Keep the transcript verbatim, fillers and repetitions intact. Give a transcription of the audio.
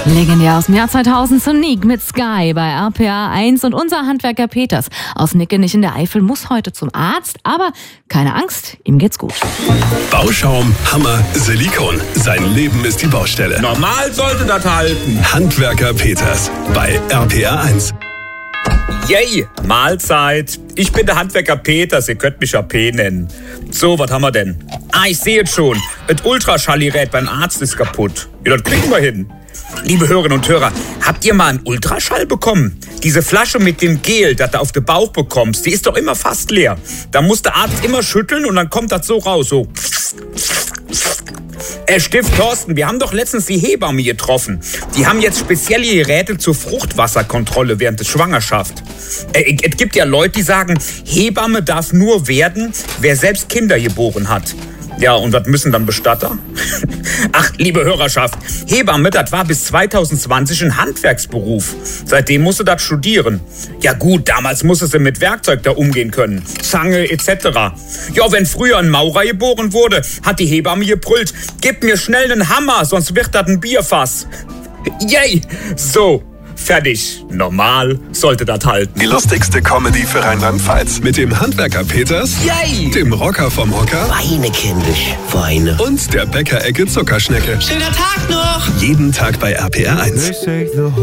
Legendär aus dem Jahr zweitausend, Sonic mit Sky bei R P R eins. Und unser Handwerker Peters aus Nickenich in der Eifel muss heute zum Arzt. Aber keine Angst, ihm geht's gut. Bauschaum, Hammer, Silikon. Sein Leben ist die Baustelle. Normal sollte das halten. Handwerker Peters bei R P R eins. Yay, Mahlzeit. Ich bin der Handwerker Peters, ihr könnt mich ja P nennen. So, was haben wir denn? Ah, ich sehe es schon. Das Ultraschallgerät beim Arzt ist kaputt. Ja, das kriegen wir hin. Liebe Hörerinnen und Hörer, habt ihr mal einen Ultraschall bekommen? Diese Flasche mit dem Gel, das du auf den Bauch bekommst, die ist doch immer fast leer. Da muss der Arzt immer schütteln und dann kommt das so raus, so. Äh, Stift Thorsten, wir haben doch letztens die Hebamme getroffen. Die haben jetzt spezielle Geräte zur Fruchtwasserkontrolle während der Schwangerschaft. Äh, es gibt ja Leute, die sagen, Hebamme darf nur werden, wer selbst Kinder geboren hat. Ja, und was müssen dann Bestatter? Ach, liebe Hörerschaft, Hebamme, das war bis zwanzig zwanzig ein Handwerksberuf. Seitdem musste das studieren. Ja gut, damals musste sie mit Werkzeug da umgehen können. Zange et cetera. Ja, wenn früher ein Maurer geboren wurde, hat die Hebamme gebrüllt, gib mir schnell einen Hammer, sonst wird das ein Bierfass. Yay! So, fertig. Normal sollte das halten. Die lustigste Comedy für Rheinland-Pfalz. Mit dem Handwerker Peters, Yay! dem Rocker vom Hocker Weine, kindisch, Weine. und der Bäckerecke Zuckerschnecke. Schöner Tag noch! Jeden Tag bei R P R eins.